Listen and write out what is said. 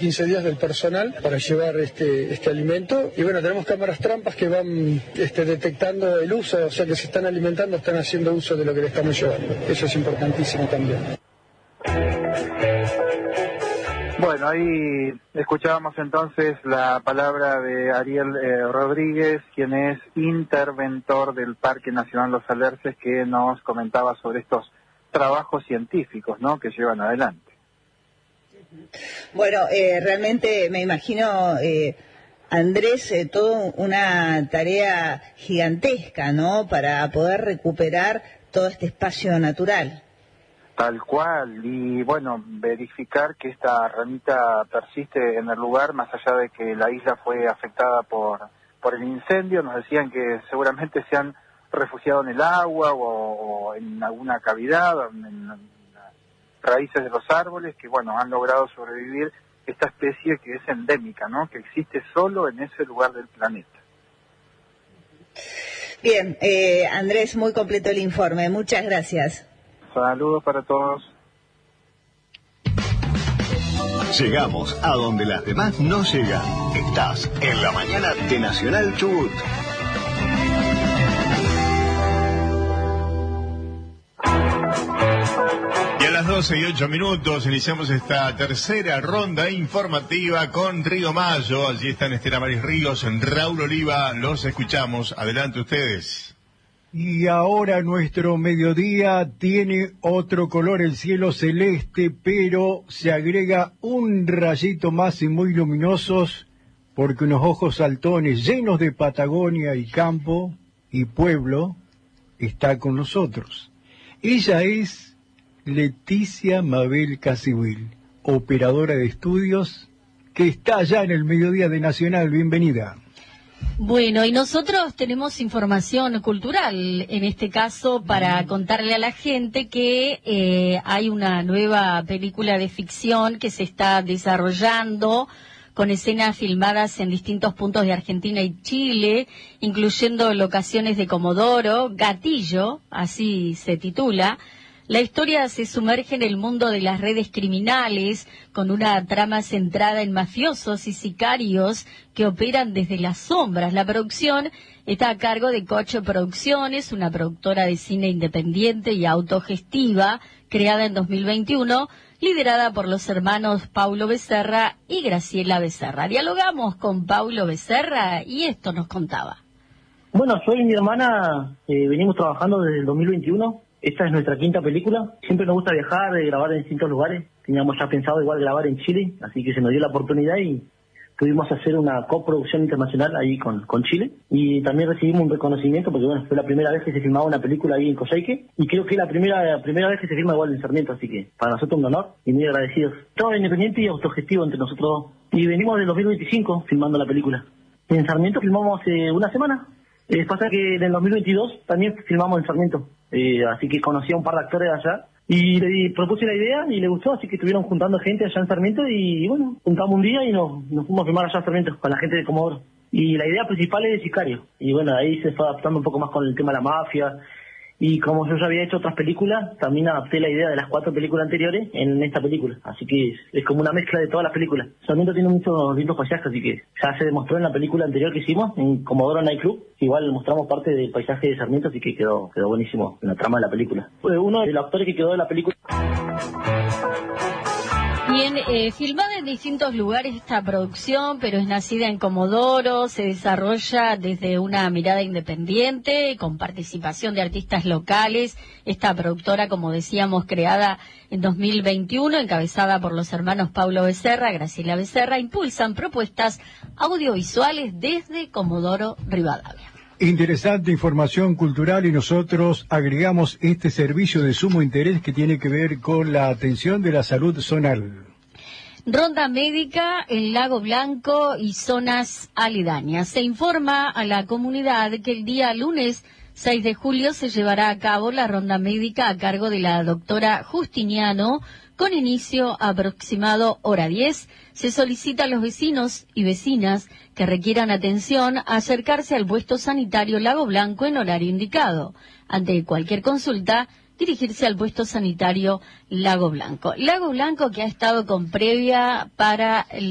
15 días del personal para llevar este alimento. Y bueno, tenemos cámaras trampas que van detectando el uso, o sea que se están alimentando, están haciendo uso de lo que le estamos llevando. Eso es importantísimo también. Bueno, ahí escuchábamos entonces la palabra de Ariel Rodríguez, quien es interventor del Parque Nacional Los Alerces, que nos comentaba sobre estos trabajos científicos, ¿no?, que llevan adelante. Bueno, realmente me imagino, Andrés, toda una tarea gigantesca, ¿no?, para poder recuperar todo este espacio natural. Tal cual, y bueno, verificar que esta ranita persiste en el lugar, más allá de que la isla fue afectada por el incendio. Nos decían que seguramente se han refugiado en el agua o en alguna cavidad, o en las raíces de los árboles, que bueno, han logrado sobrevivir esta especie que es endémica, ¿no?, que existe solo en ese lugar del planeta. Bien, Andrés, muy completo el informe, muchas gracias. Saludos para todos. Llegamos a donde las demás no llegan. Estás en la mañana de Nacional Chubut. Y a las 12:08 iniciamos esta tercera ronda informativa con Río Mayo. Allí están Estela Maris Ríos, Raúl Oliva. Los escuchamos. Adelante ustedes. Y ahora nuestro mediodía tiene otro color, el cielo celeste, pero se agrega un rayito más y muy luminosos, porque unos ojos saltones llenos de Patagonia y campo y pueblo está con nosotros. Ella es Leticia Mabel Casibuil, operadora de estudios, que está allá en el mediodía de Nacional. Bienvenida. Bueno, y nosotros tenemos información cultural, en este caso, para contarle a la gente que hay una nueva película de ficción que se está desarrollando con escenas filmadas en distintos puntos de Argentina y Chile, incluyendo locaciones de Comodoro, Gatillo, así se titula. La historia se sumerge en el mundo de las redes criminales, con una trama centrada en mafiosos y sicarios que operan desde las sombras. La producción está a cargo de Coche Producciones, una productora de cine independiente y autogestiva, creada en 2021, liderada por los hermanos Paulo Becerra y Graciela Becerra. Dialogamos con Paulo Becerra y esto nos contaba. Bueno, yo y mi hermana venimos trabajando desde el 2021. Esta es nuestra quinta película. Siempre nos gusta viajar, grabar en distintos lugares. Teníamos ya pensado igual grabar en Chile, así que se nos dio la oportunidad y pudimos hacer una coproducción internacional ahí con Chile. Y también recibimos un reconocimiento porque bueno, fue la primera vez que se filmaba una película ahí en Coyhaique y creo que es la primera vez que se filma igual en Sarmiento, así que para nosotros un honor y muy agradecidos. Todo independiente y autogestivo entre nosotros dos. Y venimos del 2025 filmando la película. En Sarmiento filmamos hace una semana. Pasa que en el 2022 también filmamos en Sarmiento. Así que conocí a un par de actores allá y le propuse la idea y le gustó, así que estuvieron juntando gente allá en Sarmiento y bueno, juntamos un día y nos fuimos a filmar allá en Sarmiento con la gente de Comodoro. Y la idea principal es de sicario. Y bueno, ahí se fue adaptando un poco más con el tema de la mafia. Y como yo ya había hecho otras películas, también adapté la idea de las 4 películas anteriores en esta película. Así que es como una mezcla de todas las películas. Sarmiento tiene muchos lindos paisajes, así que ya se demostró en la película anterior que hicimos, en Comodoro Night Club. Igual mostramos parte del paisaje de Sarmiento, así que quedó buenísimo en la trama de la película. Uno de los actores que quedó de la película... Bien, filmada en distintos lugares esta producción, pero es nacida en Comodoro, se desarrolla desde una mirada independiente, con participación de artistas locales. Esta productora, como decíamos, creada en 2021, encabezada por los hermanos Paulo Becerra, Graciela Becerra, impulsan propuestas audiovisuales desde Comodoro Rivadavia. Interesante información cultural y nosotros agregamos este servicio de sumo interés que tiene que ver con la atención de la salud zonal. Ronda médica en Lago Blanco y zonas aledañas. Se informa a la comunidad que el día lunes 6 de julio se llevará a cabo la ronda médica a cargo de la doctora Justiniano, con inicio aproximado hora 10. Se solicita a los vecinos y vecinas que requieran atención a acercarse al puesto sanitario Lago Blanco en horario indicado. Ante cualquier consulta, dirigirse al puesto sanitario Lago Blanco. Lago Blanco que ha estado con previa para